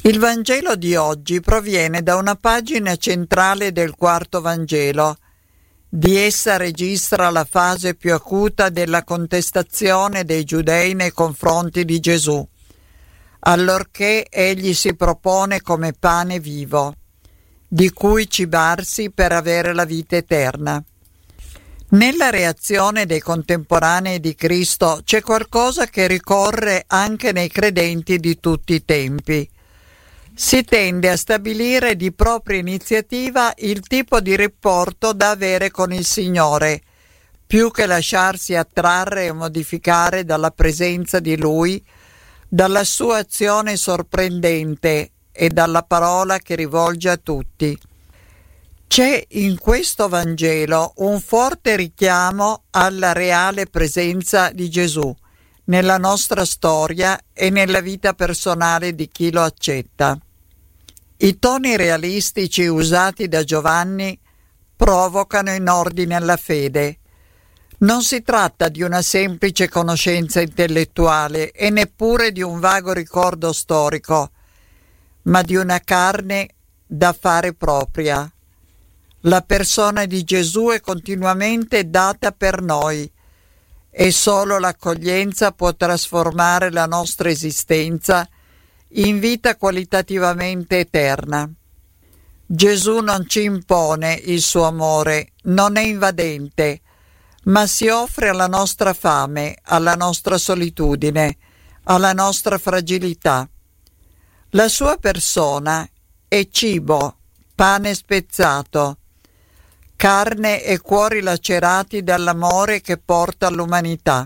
Il Vangelo di oggi proviene da una pagina centrale del quarto Vangelo. Di essa registra la fase più acuta della contestazione dei giudei nei confronti di Gesù, allorché egli si propone come pane vivo, di cui cibarsi per avere la vita eterna. Nella reazione dei contemporanei di Cristo c'è qualcosa che ricorre anche nei credenti di tutti i tempi. Si tende a stabilire di propria iniziativa il tipo di rapporto da avere con il Signore, più che lasciarsi attrarre e modificare dalla presenza di Lui, dalla sua azione sorprendente e dalla parola che rivolge a tutti. C'è in questo Vangelo un forte richiamo alla reale presenza di Gesù nella nostra storia e nella vita personale di chi lo accetta. I toni realistici usati da Giovanni provocano in ordine alla fede. Non si tratta di una semplice conoscenza intellettuale e neppure di un vago ricordo storico, ma di una carne da fare propria. La persona di Gesù è continuamente data per noi e solo l'accoglienza può trasformare la nostra esistenza in vita qualitativamente eterna. Gesù non ci impone il suo amore, non è invadente, ma si offre alla nostra fame, alla nostra solitudine, alla nostra fragilità. La sua persona è cibo, pane spezzato, carne e cuori lacerati dall'amore che porta all'umanità.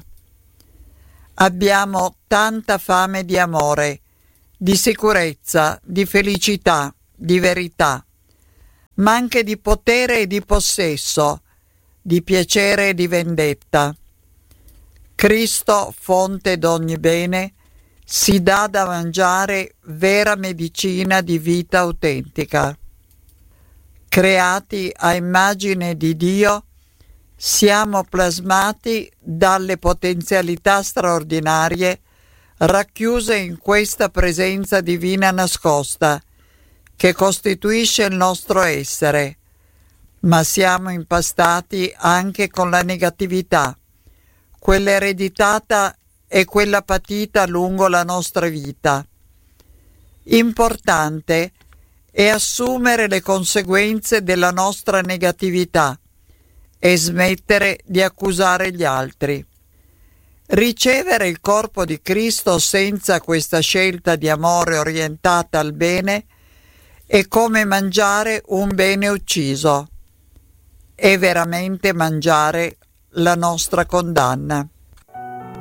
Abbiamo tanta fame di amore, di sicurezza, di felicità, di verità, ma anche di potere e di possesso, di piacere e di vendetta. Cristo, fonte d'ogni bene, si dà da mangiare vera medicina di vita autentica. Creati a immagine di Dio, siamo plasmati dalle potenzialità straordinarie racchiuse in questa presenza divina nascosta, che costituisce il nostro essere, ma siamo impastati anche con la negatività, quella ereditata e quella patita lungo la nostra vita. Importante è assumere le conseguenze della nostra negatività e smettere di accusare gli altri. Ricevere il corpo di Cristo senza questa scelta di amore orientata al bene è come mangiare un bene ucciso. È veramente mangiare la nostra condanna.